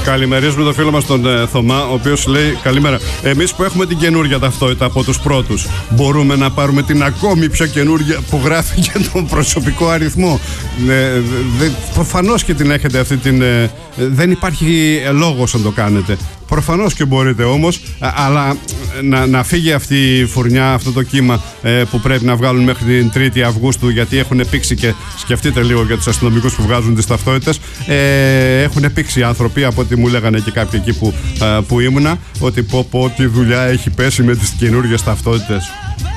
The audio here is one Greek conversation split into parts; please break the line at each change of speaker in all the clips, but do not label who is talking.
Καλημερίζουμε τον φίλο μας τον Θωμά, ο οποίος λέει: καλημέρα. Εμείς που έχουμε την καινούργια ταυτότητα από τους πρώτους, μπορούμε να πάρουμε την ακόμη πιο καινούργια που γράφει για τον προσωπικό αριθμό? Προφανώς και την έχετε αυτή την. Δεν υπάρχει λόγος να το κάνετε. Προφανώς και μπορείτε όμως, αλλά να φύγει αυτή η φουρνιά, αυτό το κύμα που πρέπει να βγάλουν μέχρι την 3η Αυγούστου, γιατί έχουν πήξει, και σκεφτείτε λίγο για τους αστυνομικούς που βγάζουν τις ταυτότητες, έχουν πήξει οι άνθρωποι, από ό,τι μου λέγανε και κάποιοι εκεί που ήμουνα, ότι πω τι δουλειά έχει πέσει με τις καινούργιες ταυτότητες.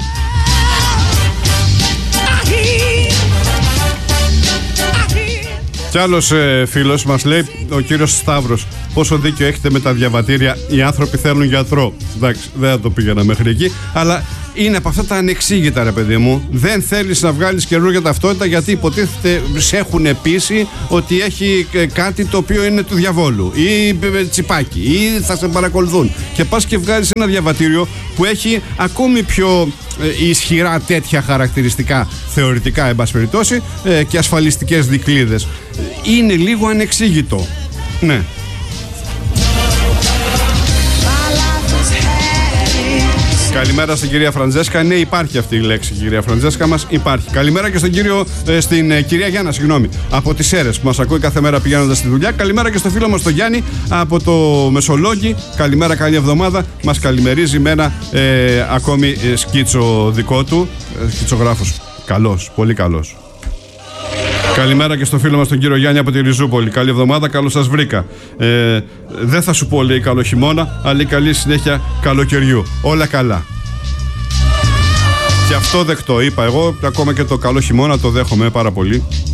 Κι άλλος φίλος μας λέει, ο κύριος Σταύρος: πόσο δίκιο έχετε με τα διαβατήρια, οι άνθρωποι θέλουν γιατρό. Εντάξει, δεν θα το πήγαινα μέχρι εκεί, αλλά είναι από αυτά τα ανεξήγητα, ρε παιδί μου. Δεν θέλεις να βγάλεις καινούργια ταυτότητα γιατί υποτίθεται σε έχουν πείσει ότι έχει κάτι το οποίο είναι του διαβόλου ή τσιπάκι ή θα σε παρακολουθούν. Και πας και βγάλεις ένα διαβατήριο που έχει ακόμη πιο ισχυρά τέτοια χαρακτηριστικά, θεωρητικά εν πάση περιπτώσει, και ασφαλιστικές δικλείδες. Είναι λίγο ανεξήγητο. Ναι. Καλημέρα στην κυρία Φραντζέσκα. Ναι, υπάρχει αυτή η λέξη, κυρία Φραντζέσκα μας. Υπάρχει. Καλημέρα και στον στην κυρία Γιάννα, από τις Σέρρες που μας ακούει κάθε μέρα πηγαίνοντας στη δουλειά. Καλημέρα και στο φίλο μας τον Γιάννη από το Μεσολόγγι. Καλημέρα, καλή εβδομάδα. Μας καλημερίζει με ένα ακόμη σκίτσο δικό του. Σκιτσογράφος. Καλός, πολύ καλός. Καλημέρα και στο φίλο μας τον κύριο Γιάννη από τη Ριζούπολη. Καλή εβδομάδα, καλώς σας βρήκα. Δεν θα σου πω, λέει, καλό χειμώνα, αλλά καλή συνέχεια καλοκαιριού. Όλα καλά. Και αυτό δεκτό, είπα εγώ, ακόμα και το καλό χειμώνα το δέχομαι πάρα πολύ.